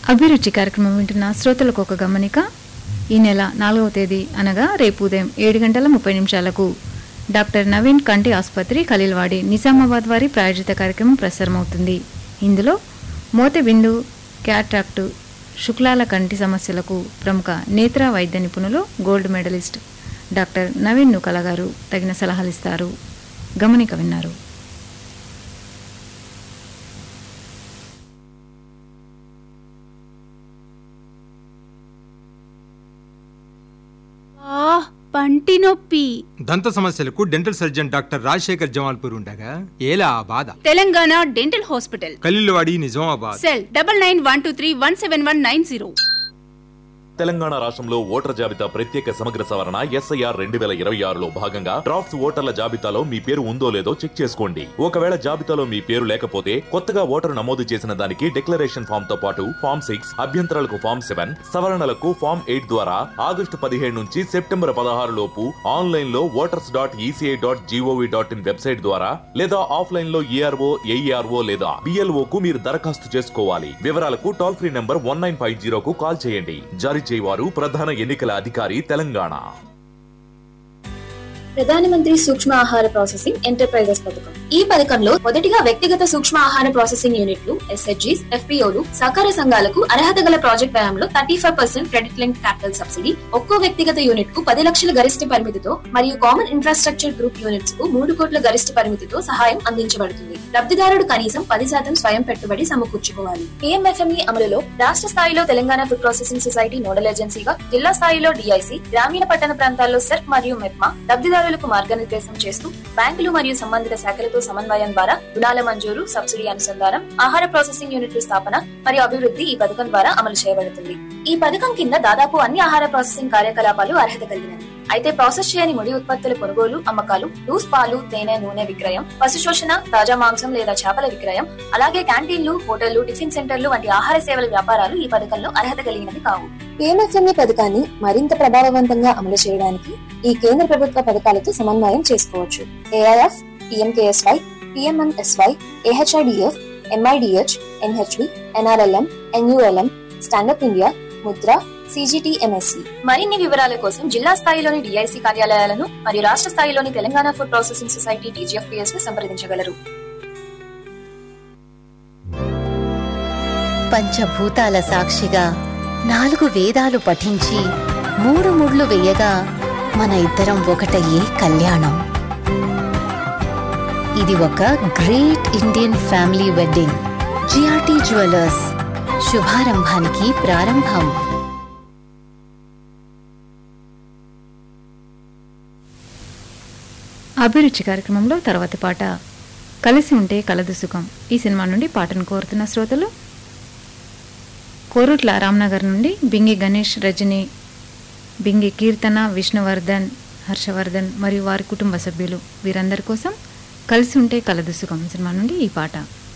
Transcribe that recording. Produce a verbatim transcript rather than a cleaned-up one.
అభిరుచి కార్యక్రమం వింటున్న శ్రోతలకు ఒక గమనిక. ఈ నెల నాలుగవ తేదీ అనగా రేపు ఉదయం ఏడు గంటల ముప్పై నిమిషాలకు డాక్టర్ నవీన్ కంటి ఆసుపత్రి ఖలీల్వాడి నిజామాబాద్ వారి ప్రాయోజిత కార్యక్రమం ప్రసారమవుతుంది. ఇందులో మోతెబిందు, క్యాట్రాక్టు, శుక్లాల కంటి సమస్యలకు ప్రముఖ నేత్ర వైద్య నిపుణులు gold medallist doctor Naveen Nukala గారు తగిన సలహాలు ఇస్తారు. గమనిక విన్నారు. పంటి నొప్పి, దంత సమస్యలకు dental surgeon doctor Rajasekhar Jamalpur ఉండగా ఏలా ఆ బాధ. Telangana dental hospital Khaleelwadi Nizamabad. Cell double nine one two three one seven one nine zero. Telangana రాష్ట్రంలో ఓటర్ జాబితా ప్రత్యేక సమగ్ర సవరణ ఎస్ఐఆర్ రెండు వేల ఇరవై ఆరులో భాగంగా డ్రాఫ్ట్స్ ఓటర్ల జాబితాలో మీ పేరు ఉందో లేదో చెక్ చేసుకోండి. ఒకవేళ జాబితాలో మీ పేరు లేకపోతే కొత్తగా ఓటరు నమోదు చేసిన దానికి డిక్లరేషన్ ఫామ్ తో పాటు ఫామ్ సిక్స్, అభ్యంతరాలకు ఫామ్ సెవెన్, సవరణలకు ఫామ్ ఎయిట్ ద్వారా ఆగస్టు పదిహేడు నుంచి సెప్టెంబర్ పదహారు లోపు ఆన్లైన్ లో voters dot ECI dot GOV dot in website ద్వారా లేదా ఆఫ్లైన్ లో ఈఆర్ఓ, ఏఈఆర్ఓ లేదా బిఎల్ఓ కు మీరు దరఖాస్తు చేసుకోవాలి. వివరాలకు toll free number one nine five జీరోకు call చేయండి. జారీ చేయవారు ప్రధాన ఎన్నికల అధికారి తెలంగాణ. ప్రధానమంత్రి సూక్ష్మ ఆహార ప్రాసెసింగ్ ఎంటర్ప్రైజెస్ పథకం. ఈ పథకంలో మొదటిగా వ్యక్తిగత సూక్ష్మ ఆహార ప్రాసెసింగ్ యూనిట్లు, ఎస్హెచ్జీస్, ఎఫ్పీఓలు, సహకార సంఘాలకు అర్హత గల ప్రాజెక్ట్ వ్యయంలో thirty five percent credit link capital subsidy, ఒక్కో వ్యక్తిగత యూనిట్ కు పది లక్షల గరిష్ట పరిమితితో మరియు కామన్ ఇన్ఫ్రాస్ట్రక్చర్ గ్రూప్ యూనిట్స్ కు మూడు కోట్ల గరిష్ట పరిమితితో సహాయం అందించబడుతుంది. లబ్ధిదారుడు కనీసం పది శాతం స్వయం పెట్టుబడి సమకూర్చుకోవాలి. పీఎంఎఫ్ఎంఈ అమలులో రాష్ట్ర స్థాయిలో Telangana food processing society nodal ఏజెన్సీగా, జిల్లా స్థాయిలో డిఐసి, గ్రామీణ పట్టణ ప్రాంతాల్లో సెర్ప్ మరియు మెప్మా లబ్ధిదారులకు మార్గనిర్దేశం చేస్తూ బ్యాంకులు మరియు సంబంధిత శాఖలతో సమన్వయం ద్వారా రుణాల మంజూరు, సబ్సిడీ అనుసంధానం, ఆహార ప్రాసెసింగ్ యూనిట్ల స్థాపన మరియు అభివృద్ధి ఈ పథకం ద్వారా అమలు చేయబడుతుంది. ఈ పథకం కింద దాదాపు అన్ని ఆహార ప్రాసెసింగ్ కార్యకలాపాలు అర్హత కలిగినవి. అయితే ప్రాసెస్ చేయని ముడి ఉత్పత్తుల కొనుగోలు, అమ్మకాలు, లూస్ పాలు, తేనె, నూనె విక్రయం, పశు శోషణ, తాజా మాంసం లేదా చేపల విక్రయం, అలాగే క్యాంటీన్లు, హోటళ్లు, టిఫిన్ సెంటర్లు వంటి ఆహార సేవల వ్యాపారాలు ఈ పథకంలో అర్హత కలిగినవి కావు. పీఎంఎఫ్ఎంఈ పథకాన్ని మరింత ప్రభావవంతంగా అమలు చేయడానికి ఈ కేంద్ర ప్రభుత్వ పథకాలతో సమన్వయం చేసుకోవచ్చు. AIF, PMKSY, PMMSY, AHIDF, MIDH, NHV, NRLM, NULM, stand up India, Mudra, CGTMSC. మరిన్ని వివరాల కోసం జిల్లా స్థాయిలోని డిఐసి కార్యాలయాలను మరియు రాష్ట్ర స్థాయిలోని Telangana food processing society TGFPS ను సంప్రదించగలరు. పంచభూతాల సాక్షిగా నాలుగు వేదాలు పఠించి మూడు ముళ్ళు వేయగా మన ఇద్దరం ఒకటయ్యే కళ్యాణం. ఇది ఒక great Indian family wedding. GRT jewellers, శుభారంభానికి ప్రారంభం. అభిరుచి కార్యక్రమంలో తర్వాతి పాట కలిసి ఉంటే కలదు సుఖం. ఈ సినిమా నుండి పాటను కోరుతున్న శ్రోతలు కోరుట్ల రామ్నగర్ నుండి బింగి గణేష్, రజని, బింగి కీర్తన, విష్ణువర్ధన్, హర్షవర్ధన్ మరియు వారి కుటుంబ సభ్యులు వీరందరి కోసం కలిసి ఉంటే కలదు సుఖం సినిమా నుండి ఈ పాట.